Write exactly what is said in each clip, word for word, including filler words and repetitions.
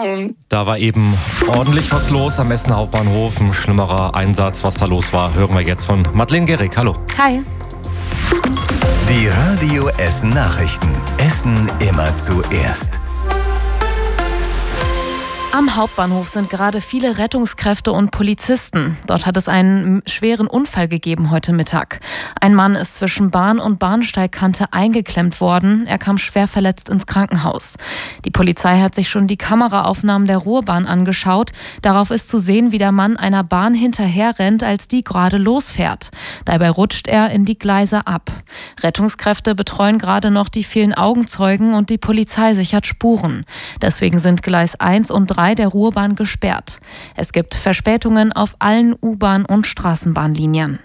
Da war eben ordentlich was los am Essener Hauptbahnhof. Ein schlimmerer Einsatz, was da los war, hören wir jetzt von Madeleine Gehrig. Hallo. Hi. Die Radio Essen Nachrichten. Essen immer zuerst. Am Hauptbahnhof sind gerade viele Rettungskräfte und Polizisten. Dort hat es einen schweren Unfall gegeben heute Mittag. Ein Mann ist zwischen Bahn- und Bahnsteigkante eingeklemmt worden. Er kam schwer verletzt ins Krankenhaus. Die Polizei hat sich schon die Kameraaufnahmen der Ruhrbahn angeschaut. Darauf ist zu sehen, wie der Mann einer Bahn hinterherrennt, als die gerade losfährt. Dabei rutscht er in die Gleise ab. Rettungskräfte betreuen gerade noch die vielen Augenzeugen und die Polizei sichert Spuren. Deswegen sind Gleis eins und drei der Ruhrbahn gesperrt. Es gibt Verspätungen auf allen U-Bahn- und Straßenbahnlinien.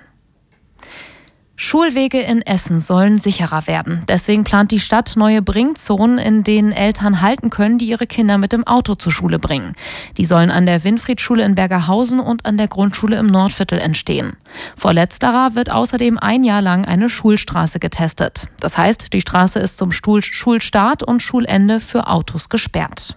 Schulwege in Essen sollen sicherer werden. Deswegen plant die Stadt neue Bringzonen, in denen Eltern halten können, die ihre Kinder mit dem Auto zur Schule bringen. Die sollen an der Winfriedschule in Bergerhausen und an der Grundschule im Nordviertel entstehen. Vor letzterer wird außerdem ein Jahr lang eine Schulstraße getestet. Das heißt, die Straße ist zum Schulstart und Schulende für Autos gesperrt.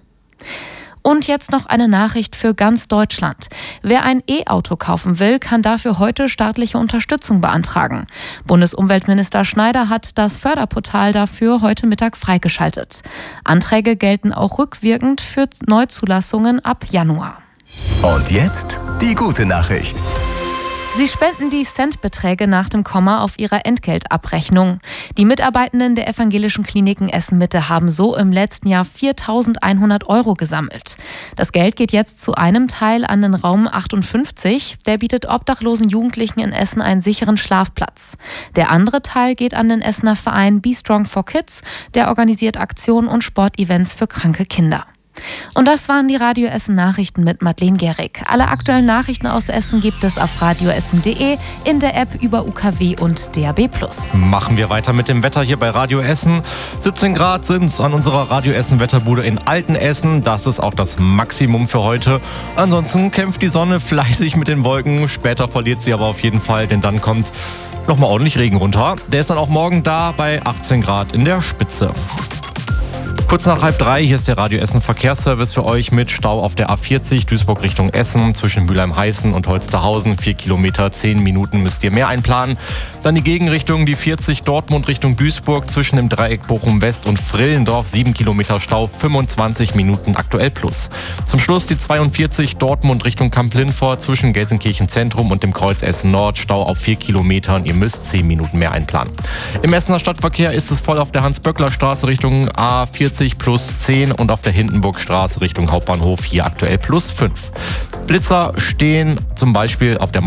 Und jetzt noch eine Nachricht für ganz Deutschland. Wer ein E-Auto kaufen will, kann dafür heute staatliche Unterstützung beantragen. Bundesumweltminister Schneider hat das Förderportal dafür heute Mittag freigeschaltet. Anträge gelten auch rückwirkend für Neuzulassungen ab Januar. Und jetzt die gute Nachricht. Sie spenden die Centbeträge nach dem Komma auf ihrer Entgeltabrechnung. Die Mitarbeitenden der evangelischen Kliniken Essen-Mitte haben so im letzten Jahr viertausendeinhundert Euro gesammelt. Das Geld geht jetzt zu einem Teil an den Raum achtundfünfzig. Der bietet obdachlosen Jugendlichen in Essen einen sicheren Schlafplatz. Der andere Teil geht an den Essener Verein Be Strong for Kids. Der organisiert Aktionen und Sportevents für kranke Kinder. Und das waren die Radio Essen Nachrichten mit Madeleine Gehrig. Alle aktuellen Nachrichten aus Essen gibt es auf radioessen punkt de, in der App über U K W und D A B plus. Machen wir weiter mit dem Wetter hier bei Radio Essen. siebzehn Grad sind es an unserer Radio Essen Wetterbude in Altenessen. Das ist auch das Maximum für heute. Ansonsten kämpft die Sonne fleißig mit den Wolken. Später verliert sie aber auf jeden Fall, denn dann kommt nochmal ordentlich Regen runter. Der ist dann auch morgen da bei achtzehn Grad in der Spitze. Kurz nach halb drei, hier ist der Radio Essen Verkehrsservice für euch mit Stau auf der A vierzig Duisburg Richtung Essen zwischen Mülheim-Heißen und Holsterhausen. Vier Kilometer, zehn Minuten müsst ihr mehr einplanen. Dann die Gegenrichtung, die vierzig Dortmund Richtung Duisburg zwischen dem Dreieck Bochum West und Frillendorf. Sieben Kilometer Stau, fünfundzwanzig Minuten aktuell plus. Zum Schluss die zweiundvierzig Dortmund Richtung Kamp-Lindfort zwischen Gelsenkirchen Zentrum und dem Kreuz Essen Nord. Stau auf vier Kilometern, ihr müsst zehn Minuten mehr einplanen. Im Essener Stadtverkehr ist es voll auf der Hans-Böckler-Straße Richtung A vierzig plus zehn und auf der Hindenburgstraße Richtung Hauptbahnhof hier aktuell plus fünf. Blitzer stehen zum Beispiel auf der